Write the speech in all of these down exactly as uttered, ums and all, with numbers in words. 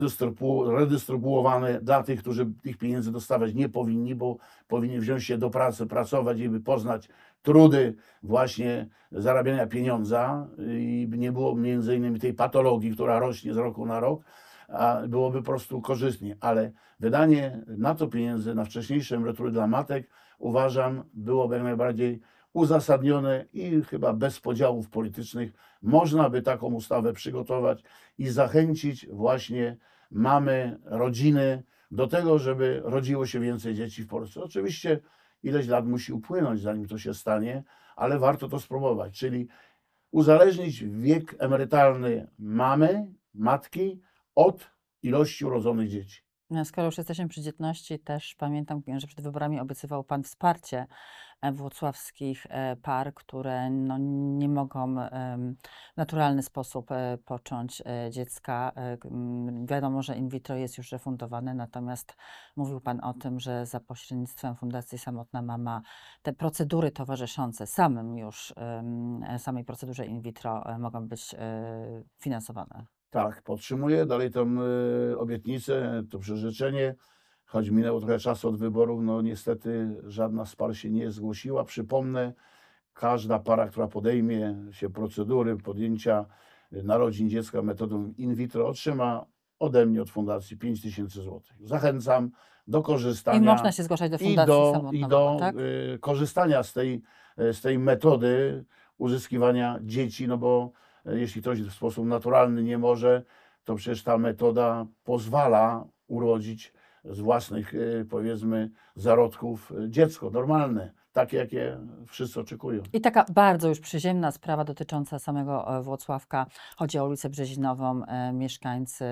dystrybu- redystrybuowane dla tych, którzy tych pieniędzy dostawać nie powinni, bo powinni wziąć się do pracy, pracować i by poznać trudy właśnie zarabiania pieniądza i by nie było między innymi tej patologii, która rośnie z roku na rok, a byłoby po prostu korzystnie. Ale wydanie na to pieniędzy, na wcześniejsze emerytury dla matek, uważam, byłoby jak najbardziej uzasadnione i chyba bez podziałów politycznych można by taką ustawę przygotować i zachęcić właśnie mamy, rodziny do tego, żeby rodziło się więcej dzieci w Polsce. Oczywiście ileś lat musi upłynąć, zanim to się stanie, ale warto to spróbować, czyli uzależnić wiek emerytalny mamy, matki od ilości urodzonych dzieci. No, skoro już jesteśmy przy dzietności, też pamiętam, że przed wyborami obiecywał Pan wsparcie e, włocławskich e, par, które no, nie mogą em, w naturalny sposób e, począć e, dziecka. E, k- m, wiadomo, że in vitro jest już refundowane, natomiast mówił Pan o tym, że za pośrednictwem Fundacji Samotna Mama te procedury towarzyszące samym już em, e, samej procedurze in vitro e, mogą być e, finansowane. Tak, podtrzymuję dalej tą y, obietnicę, to przyrzeczenie, choć minęło trochę czasu od wyborów, no niestety żadna z par się nie zgłosiła. Przypomnę, każda para, która podejmie się procedury podjęcia y, narodzin dziecka metodą in vitro, otrzyma ode mnie, od Fundacji pięć tysięcy złotych. Zachęcam do I korzystania można się zgłaszać do i Fundacji do, Samotna i Mama, do tak? y, korzystania z tej, y, z tej metody uzyskiwania dzieci, no bo y, jeśli ktoś w sposób naturalny nie może, to przecież ta metoda pozwala urodzić z własnych, y, powiedzmy, zarodków y, dziecko normalne, takie jakie wszyscy oczekują. I taka bardzo już przyziemna sprawa dotycząca samego e, Włocławka. Chodzi o ulicę Brzezinową. E, Mieszkańcy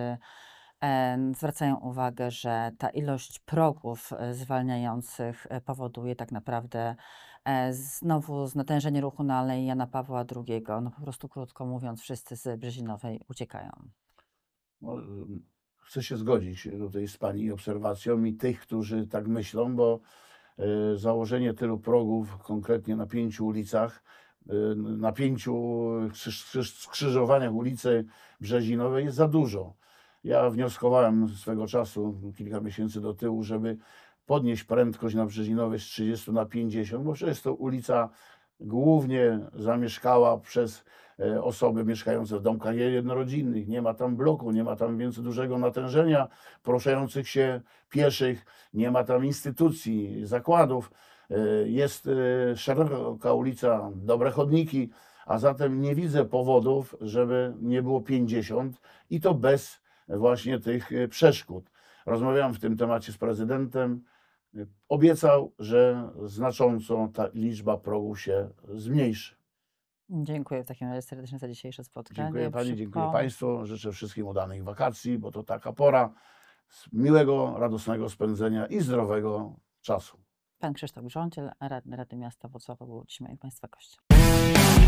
e, zwracają uwagę, że ta ilość progów e, zwalniających e, powoduje tak naprawdę e, znowu znatężenie ruchu na Alei Jana Pawła drugiego. No po prostu krótko mówiąc, wszyscy z Brzezinowej uciekają. No, y, chcę się zgodzić tutaj z Pani obserwacją i tych, którzy tak myślą, bo y, założenie tylu progów, konkretnie na pięciu ulicach, y, na pięciu krzyż, krzyż, skrzyżowaniach ulicy Brzezinowej jest za dużo. Ja wnioskowałem swego czasu, kilka miesięcy do tyłu, żeby podnieść prędkość na Brzezinowej z trzydziestu na pięćdziesiąt, bo przecież to ulica głównie zamieszkała przez e, osoby mieszkające w domkach jednorodzinnych. Nie ma tam bloku, nie ma tam więc dużego natężenia poruszających się pieszych, nie ma tam instytucji, zakładów. E, Jest e, szeroka ulica, dobre chodniki, a zatem nie widzę powodów, żeby nie było pięćdziesiąt i to bez właśnie tych e, przeszkód. Rozmawiałem w tym temacie z prezydentem. Obiecał, że znacząco ta liczba progów się zmniejszy. Dziękuję w takim razie serdecznie za dzisiejsze spotkanie. Dziękuję Pani, dziękuję Przypom- Państwu. Życzę wszystkim udanych wakacji, bo to taka pora miłego, radosnego spędzenia i zdrowego czasu. Pan Krzysztof Grząciel, radny Rady Miasta Włocławek, był dzisiaj moim Państwa gościem.